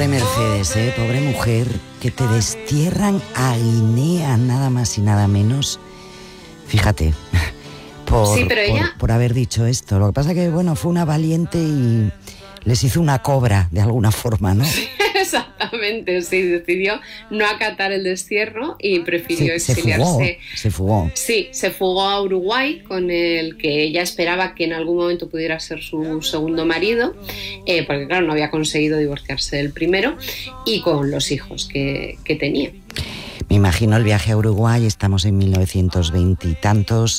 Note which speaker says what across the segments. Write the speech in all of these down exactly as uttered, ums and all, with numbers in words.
Speaker 1: Pobre Mercedes, ¿eh? Pobre mujer, que te destierran a Guinea, nada más y nada menos. Fíjate, por,
Speaker 2: sí, pero ella...
Speaker 1: por, por haber dicho esto. Lo que pasa que, bueno, fue una valiente y les hizo una cobra, de alguna forma, ¿no?
Speaker 2: Exactamente, sí, decidió no acatar el destierro y prefirió
Speaker 1: se,
Speaker 2: exiliarse.
Speaker 1: Se fugó, se fugó.
Speaker 2: Sí, se fugó a Uruguay, con el que ella esperaba que en algún momento pudiera ser su segundo marido, eh, porque claro, no había conseguido divorciarse del primero, y con los hijos que, que tenía.
Speaker 1: Me imagino el viaje a Uruguay, estamos en mil novecientos veinte y tantos,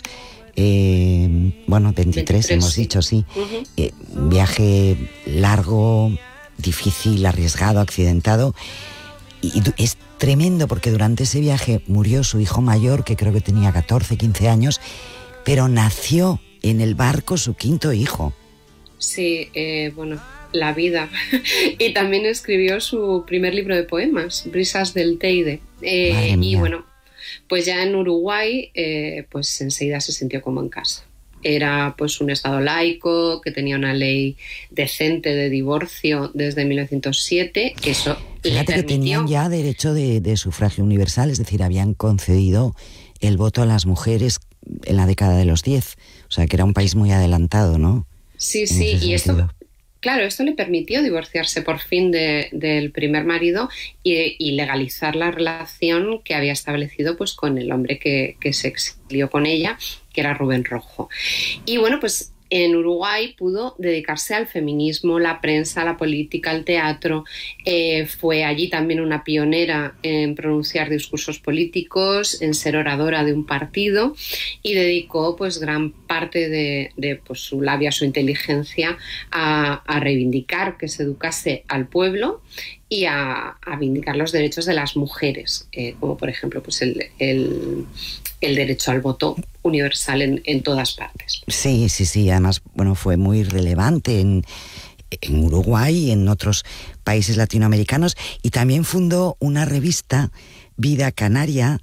Speaker 1: eh, bueno, veintitrés, veintitrés hemos sí. dicho, sí. Uh-huh. Eh, un viaje largo, difícil, arriesgado, accidentado, y, y es tremendo porque durante ese viaje murió su hijo mayor, que creo que tenía catorce, quince años, pero nació en el barco su quinto hijo.
Speaker 2: Sí, eh, bueno, la vida. Y también escribió su primer libro de poemas, Brisas del Teide. Eh, y bueno, pues ya en Uruguay, eh, pues enseguida se sintió como en casa. Era pues un estado laico, que tenía una ley decente de divorcio desde mil novecientos siete, que eso
Speaker 1: Fíjate
Speaker 2: le
Speaker 1: que tenían ya derecho de, de sufragio universal, es decir, habían concedido el voto a las mujeres en la década de los diez, o sea que era un país muy adelantado, ¿no?
Speaker 2: Sí, sí, y esto, claro, esto le permitió divorciarse por fin de, del primer marido y, y legalizar la relación que había establecido pues con el hombre que, que se exilió con ella, que era Rubén Rojo. Y bueno, pues en Uruguay pudo dedicarse al feminismo, la prensa, la política, el teatro. Eh, fue allí también una pionera en pronunciar discursos políticos, en ser oradora de un partido, y dedicó pues gran parte de, de pues, su labia, su inteligencia a, a reivindicar que se educase al pueblo y a, a vindicar los derechos de las mujeres, eh, como por ejemplo pues el, el, el derecho al voto universal en, en todas partes.
Speaker 1: Sí, sí, sí, además, bueno, fue muy relevante en, en Uruguay y en otros países latinoamericanos, y también fundó una revista, Vida Canaria,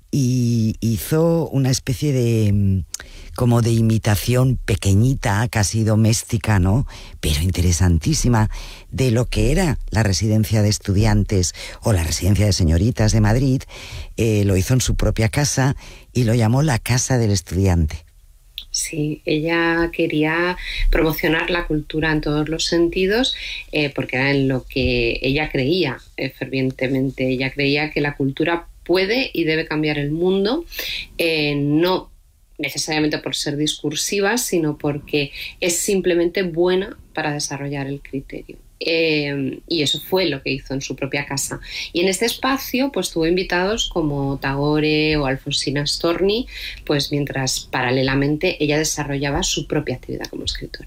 Speaker 1: y hizo una especie de como de imitación pequeñita, casi doméstica, ¿no? Pero interesantísima, de lo que era la residencia de estudiantes o la residencia de señoritas de Madrid. Eh, lo hizo en su propia casa y lo llamó la Casa del Estudiante.
Speaker 2: Sí, ella quería promocionar la cultura en todos los sentidos, eh, porque era en lo que ella creía eh, fervientemente. Ella creía que la cultura puede y debe cambiar el mundo, eh, no necesariamente por ser discursiva, sino porque es simplemente buena para desarrollar el criterio. Eh, y eso fue lo que hizo en su propia casa. Y en este espacio pues tuvo invitados como Tagore o Alfonsina Storni, pues mientras paralelamente ella desarrollaba su propia actividad como escritora.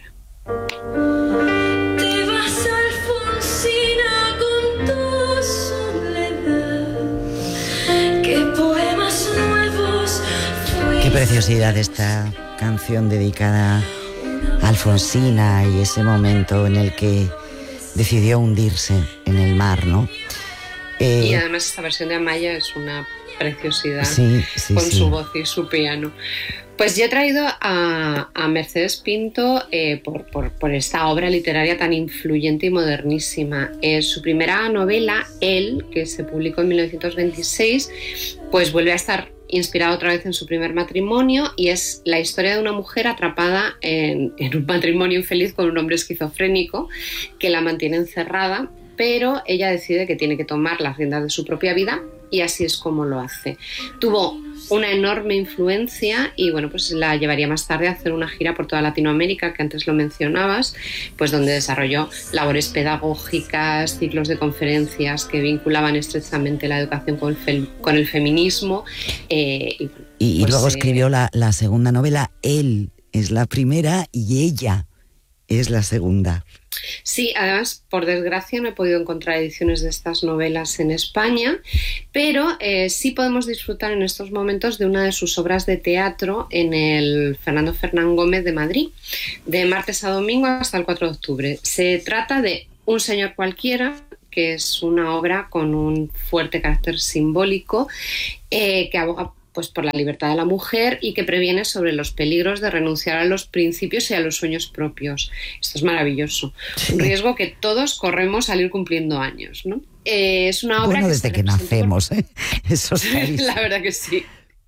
Speaker 1: Qué preciosidad esta canción dedicada a Alfonsina y ese momento en el que decidió hundirse en el mar, ¿no?
Speaker 2: Eh, y además esta versión de Amaya es una preciosidad,
Speaker 1: sí, sí,
Speaker 2: con
Speaker 1: sí.
Speaker 2: su voz y su piano. Pues yo he traído a, a Mercedes Pinto eh, por, por, por esta obra literaria tan influyente y modernísima. Eh, su primera novela, Él, que se publicó en mil novecientos veintiséis, pues vuelve a estar inspirado otra vez en su primer matrimonio, y es la historia de una mujer atrapada en, en un matrimonio infeliz con un hombre esquizofrénico que la mantiene encerrada, pero ella decide que tiene que tomar las riendas de su propia vida, y así es como lo hace. Tuvo una enorme influencia y bueno, pues la llevaría más tarde a hacer una gira por toda Latinoamérica, que antes lo mencionabas, pues donde desarrolló labores pedagógicas, ciclos de conferencias que vinculaban estrechamente la educación con el, fe, con el feminismo. Eh, y, bueno,
Speaker 1: y,
Speaker 2: pues,
Speaker 1: y luego
Speaker 2: eh,
Speaker 1: escribió la, la segunda novela. Él es la primera y ella es la segunda.
Speaker 2: Sí, además, por desgracia, no he podido encontrar ediciones de estas novelas en España, pero eh, sí podemos disfrutar en estos momentos de una de sus obras de teatro en el Fernando Fernán Gómez de Madrid, de martes a domingo hasta el cuatro de octubre. Se trata de Un señor cualquiera, que es una obra con un fuerte carácter simbólico, eh, que aboga pues por la libertad de la mujer y que previene sobre los peligros de renunciar a los principios y a los sueños propios. Esto es maravilloso. Sí. Un riesgo que todos corremos al ir cumpliendo años, ¿no? Eh, es una obra
Speaker 1: bueno,
Speaker 2: que
Speaker 1: desde que nacemos, ¿eh? Eso es
Speaker 2: la verdad que sí.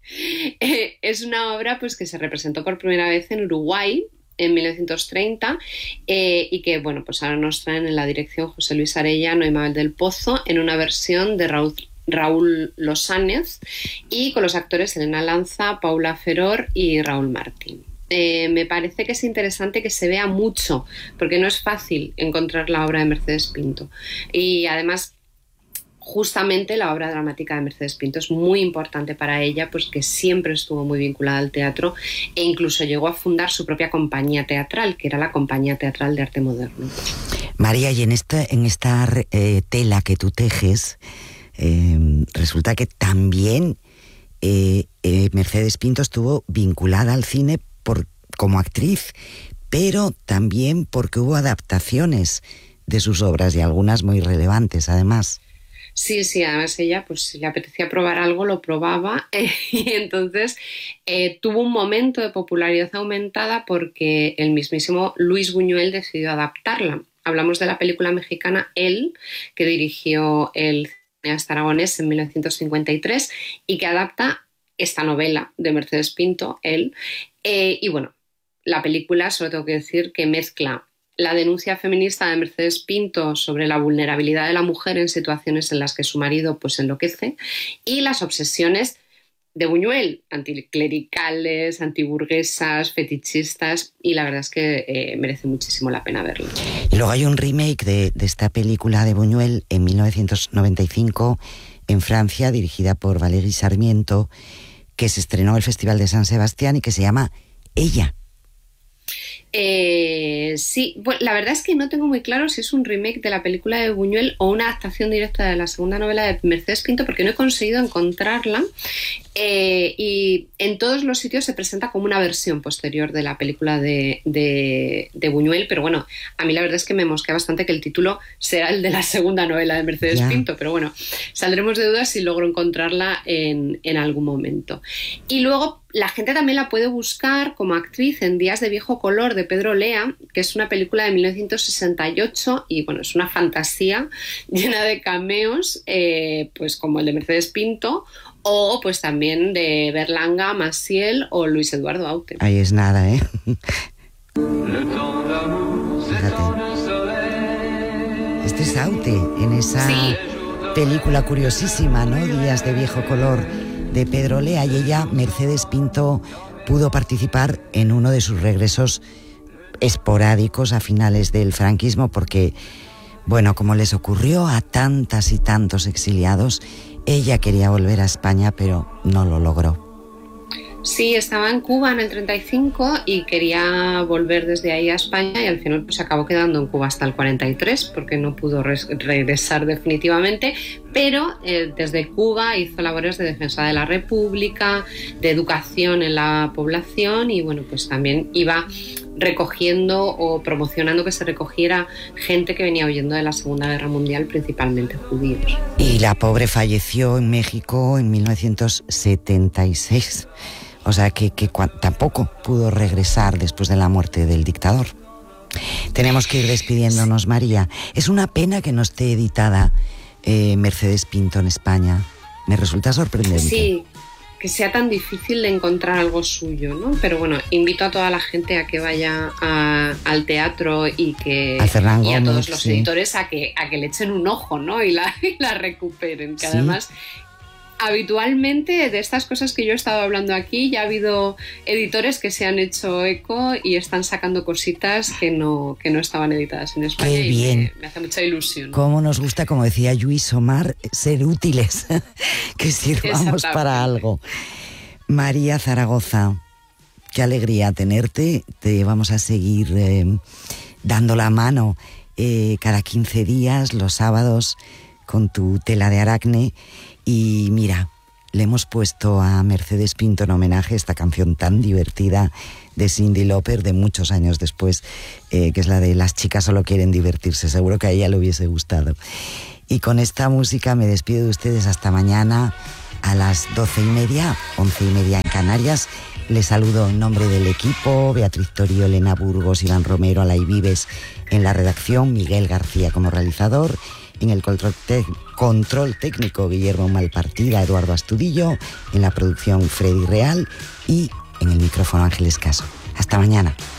Speaker 2: Eh, es una obra pues que se representó por primera vez en Uruguay en mil novecientos treinta eh, y que bueno pues ahora nos traen en la dirección José Luis Arellano y Mabel del Pozo en una versión de Raúl, Raúl Losánez y con los actores Elena Lanza, Paula Feror y Raúl Martín. Eh, me parece que es interesante que se vea mucho porque no es fácil encontrar la obra de Mercedes Pinto y además justamente la obra dramática de Mercedes Pinto es muy importante para ella, pues que siempre estuvo muy vinculada al teatro e incluso llegó a fundar su propia compañía teatral, que era la Compañía Teatral de Arte Moderno.
Speaker 1: María, y en esta, en esta eh, tela que tú tejes, eh, resulta que también eh, eh, Mercedes Pinto estuvo vinculada al cine por, como actriz, pero también porque hubo adaptaciones de sus obras y algunas muy relevantes, además.
Speaker 2: Sí, sí, además ella, pues si le apetecía probar algo, lo probaba eh, y entonces eh, tuvo un momento de popularidad aumentada porque el mismísimo Luis Buñuel decidió adaptarla. Hablamos de la película mexicana Él, que dirigió el cineasta aragonés en mil novecientos cincuenta y tres y que adapta esta novela de Mercedes Pinto, Él, eh, y bueno, la película, solo tengo que decir que mezcla la denuncia feminista de Mercedes Pinto sobre la vulnerabilidad de la mujer en situaciones en las que su marido pues enloquece y las obsesiones de Buñuel, anticlericales, antiburguesas, fetichistas, y la verdad es que eh, merece muchísimo la pena verlo.
Speaker 1: Y luego hay un remake de, de esta película de Buñuel en mil novecientos noventa y cinco en Francia, dirigida por Valéry Sarmiento, que se estrenó en el Festival de San Sebastián y que se llama Ella.
Speaker 2: Eh, sí, bueno, la verdad es que no tengo muy claro si es un remake de la película de Buñuel o una adaptación directa de la segunda novela de Mercedes Pinto, porque no he conseguido encontrarla eh, y en todos los sitios se presenta como una versión posterior de la película de, de, de Buñuel, pero bueno, a mí la verdad es que me mosquea bastante que el título sea el de la segunda novela de Mercedes yeah. Pinto, pero bueno, saldremos de dudas si logro encontrarla en, en algún momento. Y luego la gente también la puede buscar como actriz en Días de viejo color de Pedro Lea, que es una película de mil novecientos sesenta y ocho y bueno, es una fantasía llena de cameos, eh, pues como el de Mercedes Pinto o pues también de Berlanga, Maciel o Luis Eduardo Aute.
Speaker 1: Ahí es nada, ¿eh? Este es Aute en esa sí. película curiosísima, ¿no? Días de viejo color de Pedro Lea, y ella, Mercedes Pinto, pudo participar en uno de sus regresos esporádicos a finales del franquismo porque, bueno, como les ocurrió a tantas y tantos exiliados, ella quería volver a España, pero no lo logró.
Speaker 2: Sí, estaba en Cuba en el treinta y cinco y quería volver desde ahí a España y al final pues acabó quedando en Cuba hasta el cuarenta y tres porque no pudo re- regresar definitivamente, pero eh, desde Cuba hizo labores de defensa de la República, de educación en la población y bueno, pues también iba recogiendo o promocionando que se recogiera gente que venía huyendo de la Segunda Guerra Mundial, principalmente judíos.
Speaker 1: Y la pobre falleció en México en mil novecientos setenta y seis. O sea que, que tampoco pudo regresar después de la muerte del dictador. Tenemos que ir despidiéndonos, María. Es una pena que no esté editada eh, Mercedes Pinto en España. Me resulta sorprendente.
Speaker 2: Sí, que sea tan difícil de encontrar algo suyo, ¿no? Pero bueno, invito a toda la gente a que vaya a, al teatro y que
Speaker 1: a Fernán
Speaker 2: y a
Speaker 1: Gómez,
Speaker 2: todos los
Speaker 1: sí.
Speaker 2: editores a que, a que le echen un ojo, ¿no? Y la, y la recuperen, que
Speaker 1: sí.
Speaker 2: además habitualmente de estas cosas que yo he estado hablando aquí ya ha habido editores que se han hecho eco y están sacando cositas que no, que no estaban editadas en España.
Speaker 1: Qué bien.
Speaker 2: Y me, me hace mucha ilusión.
Speaker 1: Cómo nos gusta, como decía Lluís Omar, ser útiles, que sirvamos para algo. María Zaragoza, qué alegría tenerte. Te vamos a seguir eh, dando la mano eh, cada quince días, los sábados, con tu tela de Aracne. Y mira, le hemos puesto a Mercedes Pinto en homenaje esta canción tan divertida de Cyndi Lauper de muchos años después, eh, que es la de Las chicas solo quieren divertirse. Seguro que a ella le hubiese gustado. Y con esta música me despido de ustedes hasta mañana a las doce y media, once y media en Canarias. Les saludo en nombre del equipo, Beatriz Torío, Elena Burgos, Iván Romero, Alay Vives en la redacción, Miguel García como realizador, en el control, te- control técnico Guillermo Malpartida, Eduardo Astudillo, en la producción Freddy Real y en el micrófono Ángeles Caso. Hasta mañana.